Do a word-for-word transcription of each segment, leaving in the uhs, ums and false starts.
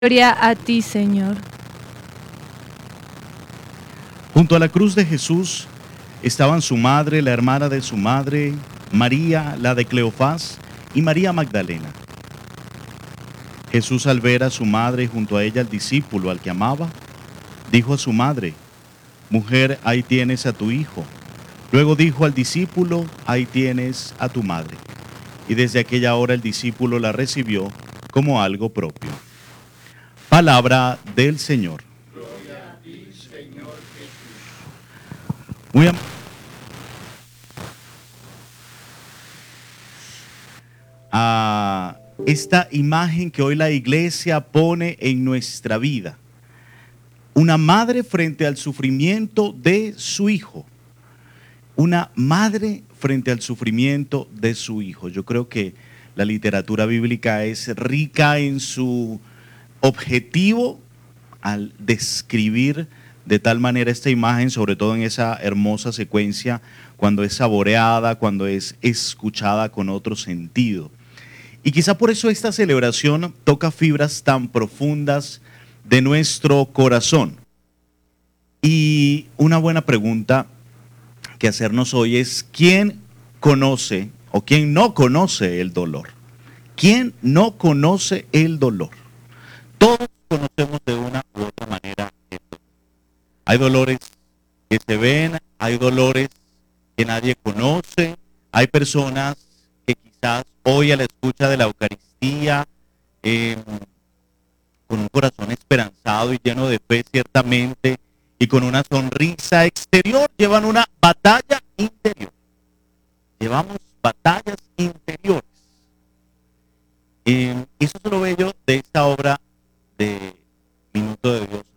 Gloria a ti, Señor. Junto a la cruz de Jesús estaban su madre, la hermana de su madre, María, la de Cleofás, y María Magdalena. Jesús, al ver a su madre y junto a ella al discípulo al que amaba, dijo a su madre: Mujer, ahí tienes a tu hijo. Luego dijo al discípulo: ahí tienes a tu madre. Y desde aquella hora el discípulo la recibió como algo propio. Palabra del Señor. Gloria a ti, Señor Jesús. Muy am- a esta imagen que hoy la iglesia pone en nuestra vida. Una madre frente al sufrimiento de su hijo. Una madre frente al sufrimiento de su hijo. Yo creo que la literatura bíblica es rica en su objetivo al describir de tal manera esta imagen, sobre todo en esa hermosa secuencia, cuando es saboreada, cuando es escuchada con otro sentido. Y quizá por eso esta celebración toca fibras tan profundas de nuestro corazón. Y una buena pregunta que hacernos hoy es: ¿quién conoce o quién no conoce el dolor? ¿Quién no conoce el dolor? Todos conocemos de una u otra manera el dolor. Hay dolores que se ven, hay dolores que nadie conoce, hay personas que quizás hoy a la escucha de la Eucaristía, eh, con un corazón esperanzado y lleno de fe ciertamente, y con una sonrisa exterior, llevan una batalla interior. Llevamos batallas interiores. Eh, eso es lo bello de esta obra de Minuto de Dios Radio.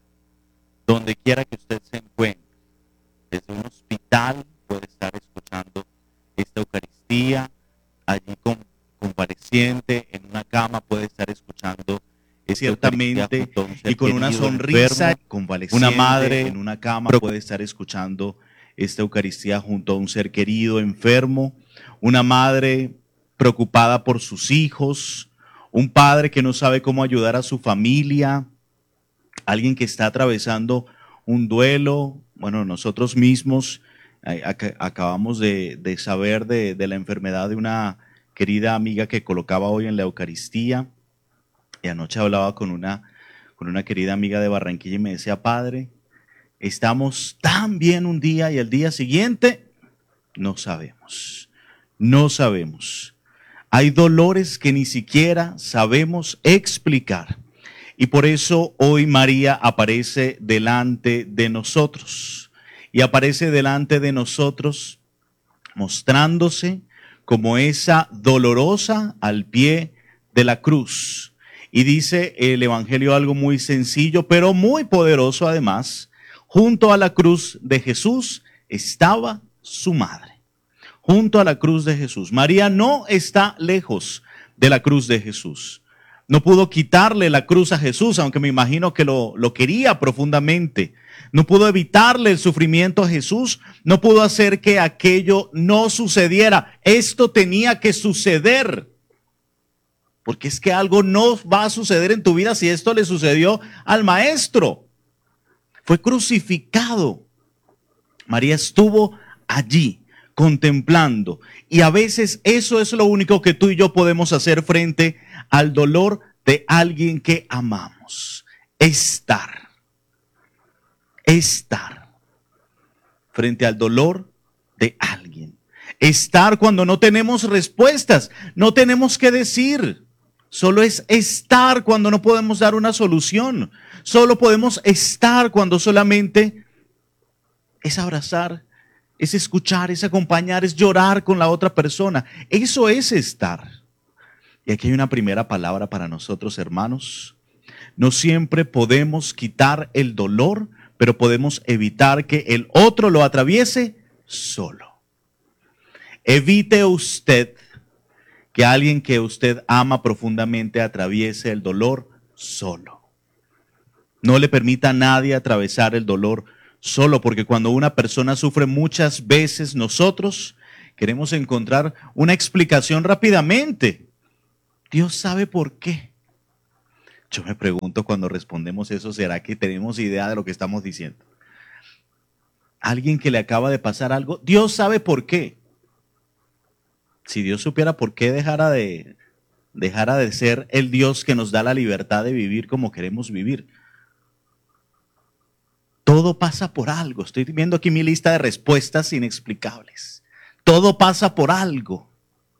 Donde quiera que usted se encuentre, desde un hospital puede estar escuchando esta Eucaristía, allí con, compareciente en una cama puede estar escuchando ciertamente, y con una sonrisa convaleciente, una madre en una cama puede estar escuchando esta Eucaristía junto a un ser querido enfermo, una madre preocupada por sus hijos, un padre que no sabe cómo ayudar a su familia, alguien que está atravesando un duelo. Bueno, nosotros mismos eh, ac acabamos de, de saber de, de la enfermedad de una querida amiga que colocaba hoy en la Eucaristía. Y anoche hablaba con una, con una querida amiga de Barranquilla y me decía: padre, estamos tan bien un día y el día siguiente no sabemos, no sabemos. Hay dolores que ni siquiera sabemos explicar. Y por eso hoy María aparece delante de nosotros. Y aparece delante de nosotros mostrándose como esa dolorosa al pie de la cruz. Y dice el Evangelio algo muy sencillo, pero muy poderoso además. Junto a la cruz de Jesús estaba su madre. Junto a la cruz de Jesús. María no está lejos de la cruz de Jesús. No pudo quitarle la cruz a Jesús, aunque me imagino que lo, lo quería profundamente. No pudo evitarle el sufrimiento a Jesús. No pudo hacer que aquello no sucediera. Esto tenía que suceder. Porque es que algo no va a suceder en tu vida si esto le sucedió al maestro. Fue crucificado. María estuvo allí contemplando. Y a veces eso es lo único que tú y yo podemos hacer frente al dolor de alguien que amamos. Estar. Estar. Frente al dolor de alguien. Estar cuando no tenemos respuestas. No tenemos que decir. Solo es estar cuando no podemos dar una solución. Solo podemos estar cuando solamente es abrazar, es escuchar, es acompañar, es llorar con la otra persona. Eso es estar. Y aquí hay una primera palabra para nosotros, hermanos. No siempre podemos quitar el dolor, pero podemos evitar que el otro lo atraviese solo. Evite usted que alguien que usted ama profundamente atraviese el dolor solo. No le permita a nadie atravesar el dolor solo, porque cuando una persona sufre muchas veces nosotros queremos encontrar una explicación rápidamente. Dios sabe por qué. Yo me pregunto cuando respondemos eso, ¿será que tenemos idea de lo que estamos diciendo? Alguien que le acaba de pasar algo, Dios sabe por qué. Si Dios supiera por qué dejara de, dejara de ser el Dios que nos da la libertad de vivir como queremos vivir. Todo pasa por algo. Estoy viendo aquí mi lista de respuestas inexplicables. Todo pasa por algo.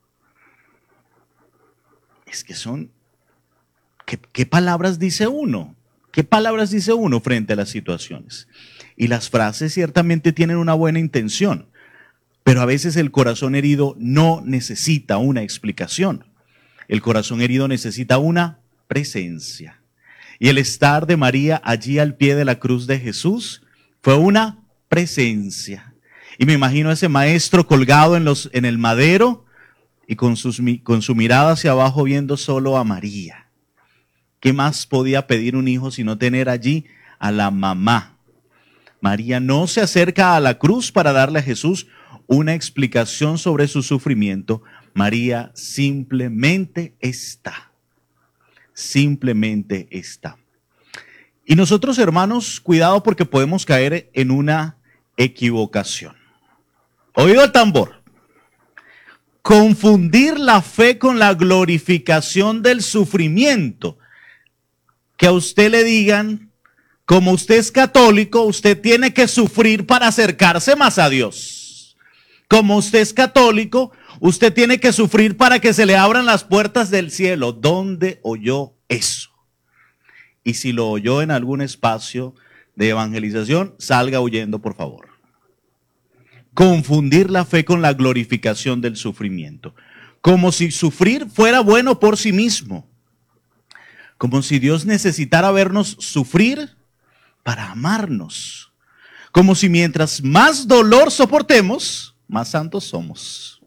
Es que son... ¿Qué, qué palabras dice uno? ¿Qué palabras dice uno frente a las situaciones? Y las frases ciertamente tienen una buena intención, pero a veces el corazón herido no necesita una explicación. El corazón herido necesita una presencia. Y el estar de María allí al pie de la cruz de Jesús fue una presencia. Y me imagino a ese maestro colgado en, los, en el madero y con, sus, con su mirada hacia abajo viendo solo a María. ¿Qué más podía pedir un hijo sino tener allí a la mamá? María no se acerca a la cruz para darle a Jesús una explicación sobre su sufrimiento. María simplemente está. Simplemente está. Y nosotros, hermanos, cuidado porque podemos caer en una equivocación. Oído el tambor. Confundir la fe con la glorificación del sufrimiento. Que a usted le digan, como usted es católico, usted tiene que sufrir para acercarse más a Dios. Como usted es católico, usted tiene que sufrir para que se le abran las puertas del cielo. ¿Dónde oyó eso? Y si lo oyó en algún espacio de evangelización, salga huyendo, por favor. Confundir la fe con la glorificación del sufrimiento. Como si sufrir fuera bueno por sí mismo. Como si Dios necesitara vernos sufrir para amarnos. Como si mientras más dolor soportemos, más santos somos.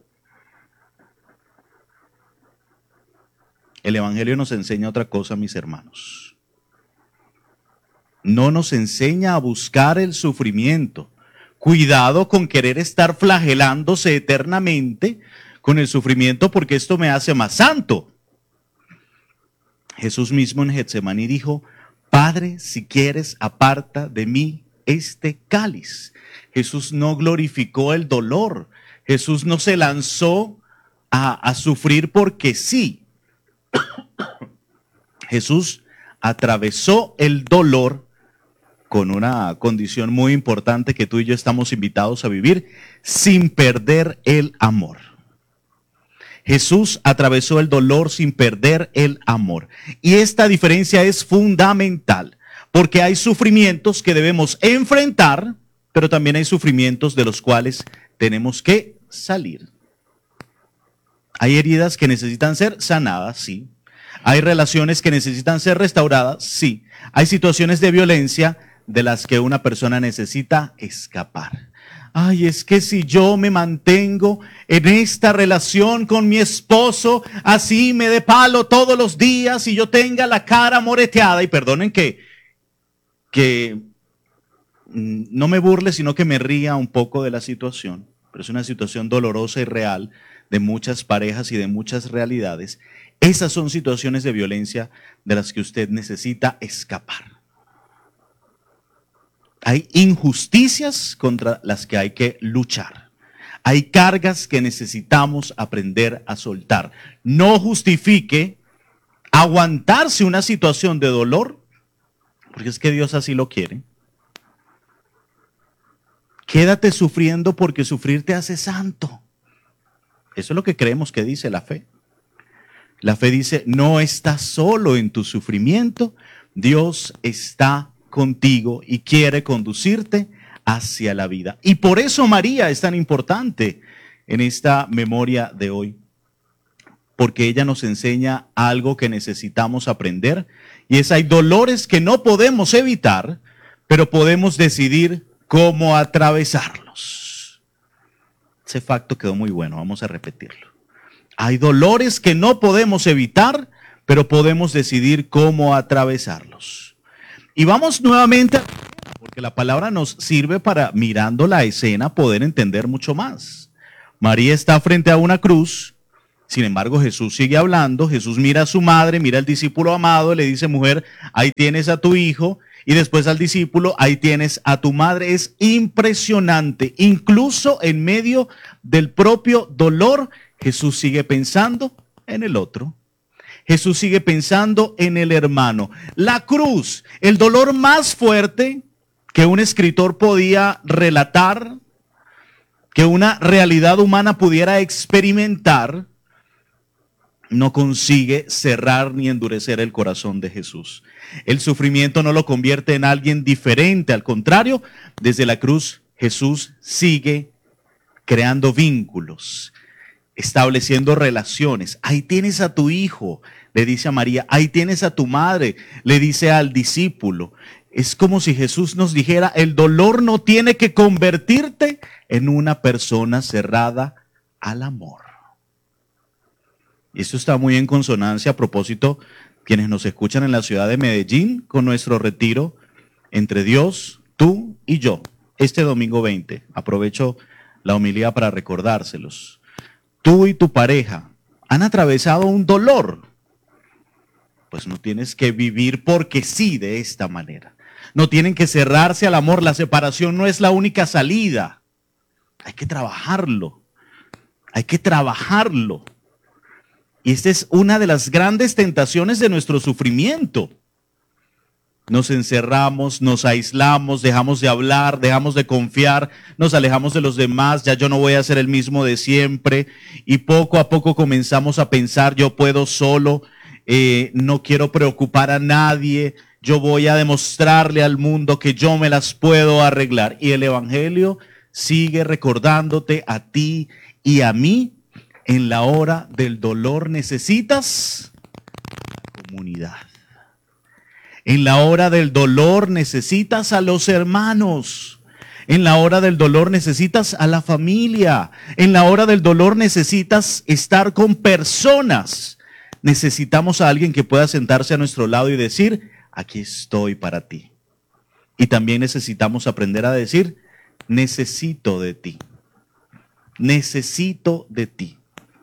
El Evangelio nos enseña otra cosa, mis hermanos. No nos enseña a buscar el sufrimiento. Cuidado con querer estar flagelándose eternamente con el sufrimiento porque esto me hace más santo. Jesús mismo en Getsemaní dijo, Padre, si quieres, aparta de mí este cáliz. Jesús no glorificó el dolor. Jesús no se lanzó a, a sufrir porque sí. Jesús atravesó el dolor con una condición muy importante que tú y yo estamos invitados a vivir, sin perder el amor. Jesús atravesó el dolor sin perder el amor. Y esta diferencia es fundamental, porque hay sufrimientos que debemos enfrentar, pero también hay sufrimientos de los cuales tenemos que salir. Hay heridas que necesitan ser sanadas, sí. Hay relaciones que necesitan ser restauradas, sí. Hay situaciones de violencia de las que una persona necesita escapar. Ay, es que si yo me mantengo en esta relación con mi esposo, así me dé palo todos los días y yo tenga la cara moreteada, y perdonen que, que no me burle, sino que me ría un poco de la situación, pero es una situación dolorosa y real de muchas parejas y de muchas realidades. Esas son situaciones de violencia de las que usted necesita escapar. Hay injusticias contra las que hay que luchar. Hay cargas que necesitamos aprender a soltar. No justifique aguantarse una situación de dolor, porque es que Dios así lo quiere. Quédate sufriendo porque sufrir te hace santo. Eso es lo que creemos que dice la fe. La fe dice, no estás solo en tu sufrimiento, Dios está contigo y quiere conducirte hacia la vida. Y por eso María es tan importante en esta memoria de hoy, porque ella nos enseña algo que necesitamos aprender, y es: hay dolores que no podemos evitar, pero podemos decidir cómo atravesarlos. Ese facto quedó muy bueno, vamos a repetirlo. Hay dolores que no podemos evitar, pero podemos decidir cómo atravesarlos. Y vamos nuevamente, porque la palabra nos sirve para, mirando la escena, poder entender mucho más. María está frente a una cruz Sin embargo, Jesús sigue hablando, Jesús mira a su madre, mira al discípulo amado, le dice, mujer, ahí tienes a tu hijo, y después al discípulo, ahí tienes a tu madre. Es impresionante, incluso en medio del propio dolor, Jesús sigue pensando en el otro. Jesús sigue pensando en el hermano. La cruz, el dolor más fuerte que un escritor podía relatar, que una realidad humana pudiera experimentar, no consigue cerrar ni endurecer el corazón de Jesús. El sufrimiento no lo convierte en alguien diferente, al contrario, desde la cruz Jesús sigue creando vínculos, estableciendo relaciones. Ahí tienes a tu hijo, le dice a María, ahí tienes a tu madre, le dice al discípulo. Es como si Jesús nos dijera, el dolor no tiene que convertirte en una persona cerrada al amor. Y esto está muy en consonancia a propósito, quienes nos escuchan en la ciudad de Medellín, con nuestro retiro entre Dios, tú y yo, este domingo veinte. Aprovecho la homilía para recordárselos. Tú y tu pareja han atravesado un dolor. Pues no tienes que vivir porque sí de esta manera. No tienen que cerrarse al amor. La separación no es la única salida. Hay que trabajarlo. Hay que trabajarlo. Y esta es una de las grandes tentaciones de nuestro sufrimiento. Nos encerramos, nos aislamos, dejamos de hablar, dejamos de confiar, nos alejamos de los demás, ya yo no voy a ser el mismo de siempre. Y poco a poco comenzamos a pensar, yo puedo solo, eh, no quiero preocupar a nadie, yo voy a demostrarle al mundo que yo me las puedo arreglar. Y el Evangelio sigue recordándote a ti y a mí, en la hora del dolor necesitas comunidad. En la hora del dolor necesitas a los hermanos. En la hora del dolor necesitas a la familia. En la hora del dolor necesitas estar con personas. Necesitamos a alguien que pueda sentarse a nuestro lado y decir, aquí estoy para ti. Y también necesitamos aprender a decir, necesito de ti. Necesito de ti.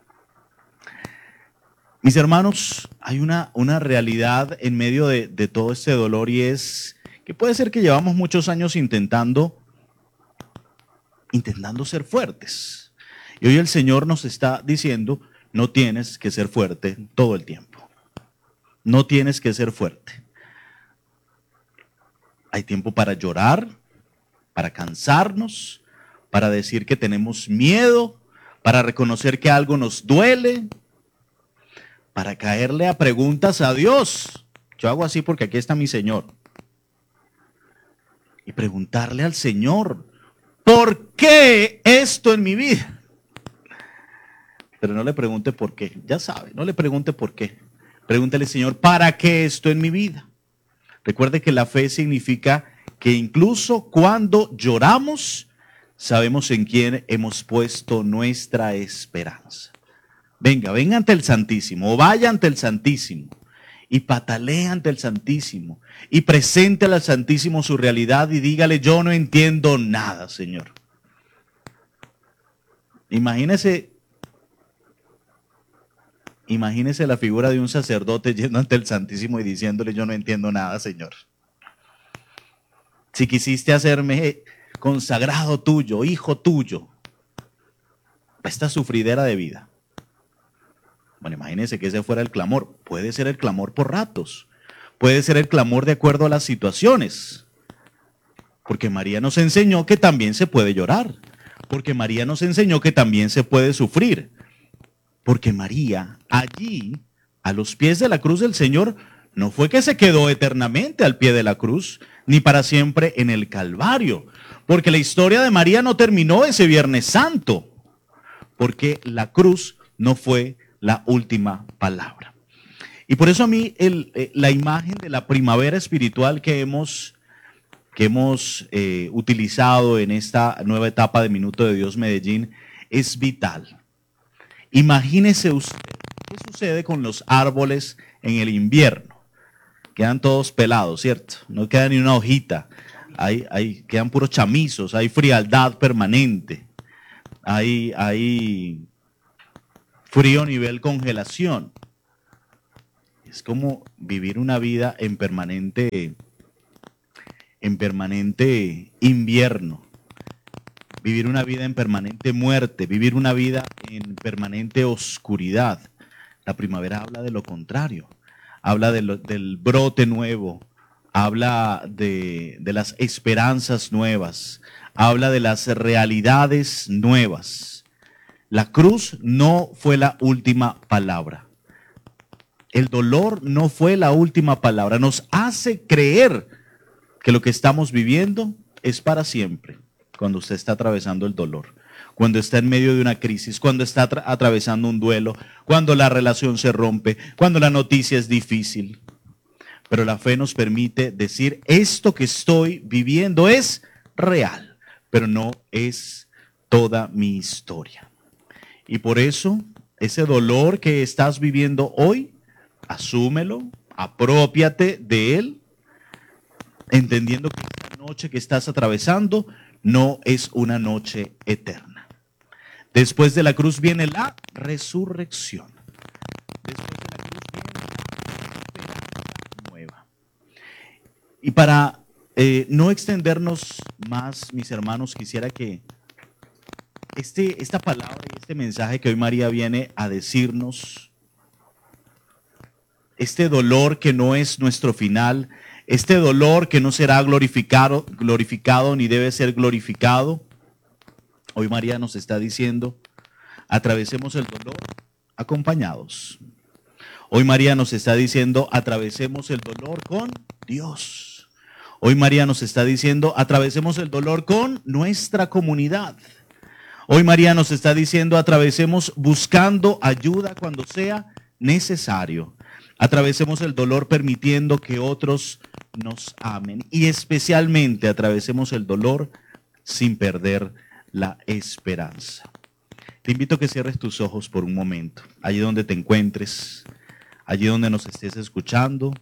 Mis hermanos, hay una, una realidad en medio de, de todo este dolor, y es que puede ser que llevamos muchos años intentando, intentando ser fuertes. Y hoy el Señor nos está diciendo, no tienes que ser fuerte todo el tiempo. No tienes que ser fuerte. Hay tiempo para llorar, para cansarnos, para decir que tenemos miedo, para reconocer que algo nos duele, para caerle a preguntas a Dios. Yo hago así porque aquí está mi Señor. Y preguntarle al Señor, ¿por qué esto en mi vida? Pero no le pregunte por qué, ya sabe, no le pregunte por qué. Pregúntale, Señor, ¿para qué esto en mi vida? Recuerde que la fe significa que incluso cuando lloramos, sabemos en quién hemos puesto nuestra esperanza. Venga, venga ante el Santísimo, o vaya ante el Santísimo, y patalee ante el Santísimo, y preséntele al Santísimo su realidad y dígale, yo no entiendo nada, Señor. Imagínese, imagínese la figura de un sacerdote yendo ante el Santísimo y diciéndole, yo no entiendo nada, Señor. Si quisiste hacerme consagrado tuyo, hijo tuyo, esta sufridera de vida. Bueno, imagínense que ese fuera el clamor. Puede ser el clamor por ratos. Puede ser el clamor de acuerdo a las situaciones. Porque María nos enseñó que también se puede llorar. Porque María nos enseñó que también se puede sufrir. Porque María, allí, a los pies de la cruz del Señor, no fue que se quedó eternamente al pie de la cruz, ni para siempre en el Calvario. Porque la historia de María no terminó ese Viernes Santo. Porque la cruz no fue la última palabra. Y por eso a mí el, eh, la imagen de la primavera espiritual que hemos, que hemos eh, utilizado en esta nueva etapa de Minuto de Dios Medellín es vital. Imagínese usted, ¿qué sucede con los árboles en el invierno? Quedan todos pelados, ¿cierto? No queda ni una hojita, hay, hay, quedan puros chamizos, hay frialdad permanente, hay... hay frío nivel congelación. Es como vivir una vida en permanente, en permanente invierno. Vivir una vida en permanente muerte, vivir una vida en permanente oscuridad. La primavera habla de lo contrario, habla de lo, del brote nuevo, habla de, de las esperanzas nuevas, habla de las realidades nuevas. La cruz no fue la última palabra. El dolor no fue la última palabra. Nos hace creer que lo que estamos viviendo es para siempre. Cuando usted está atravesando el dolor, cuando está en medio de una crisis, cuando está atra- atravesando un duelo, cuando la relación se rompe, cuando la noticia es difícil. Pero la fe nos permite decir, esto que estoy viviendo es real, pero no es toda mi historia. Y por eso, ese dolor que estás viviendo hoy, asúmelo, apropiate de él, entendiendo que esta noche que estás atravesando no es una noche eterna. Después de la cruz viene la resurrección. Después de la cruz viene la esperanza nueva. Y para eh, no extendernos más, mis hermanos, quisiera que este, esta palabra y este mensaje que hoy María viene a decirnos, este dolor que no es nuestro final, este dolor que no será glorificado, glorificado ni debe ser glorificado. Hoy María nos está diciendo, atravesemos el dolor acompañados. Hoy María nos está diciendo, atravesemos el dolor con Dios. Hoy María nos está diciendo, atravesemos el dolor con nuestra comunidad. Hoy María nos está diciendo, atravesemos buscando ayuda cuando sea necesario. Atravesemos el dolor permitiendo que otros nos amen y especialmente atravesemos el dolor sin perder la esperanza. Te invito a que cierres tus ojos por un momento, allí donde te encuentres, allí donde nos estés escuchando,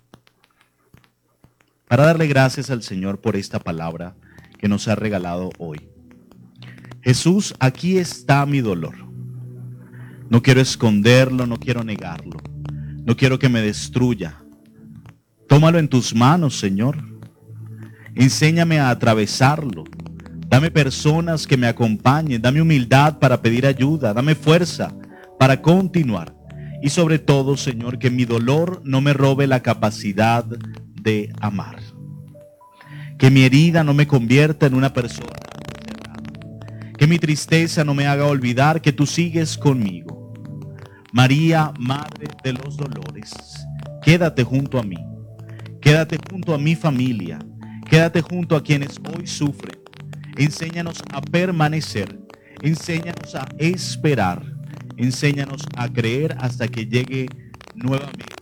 para darle gracias al Señor por esta palabra que nos ha regalado hoy. Jesús, aquí está mi dolor. No quiero esconderlo, no quiero negarlo. No quiero que me destruya. Tómalo en tus manos, Señor. Enséñame a atravesarlo. Dame personas que me acompañen. Dame humildad para pedir ayuda. Dame fuerza para continuar. Y sobre todo, Señor, que mi dolor no me robe la capacidad de amar. Que mi herida no me convierta en una persona cerrada. Que mi tristeza no me haga olvidar que tú sigues conmigo. María, Madre de los Dolores, quédate junto a mí, quédate junto a mi familia, quédate junto a quienes hoy sufren. Enséñanos a permanecer, enséñanos a esperar, enséñanos a creer hasta que llegue nuevamente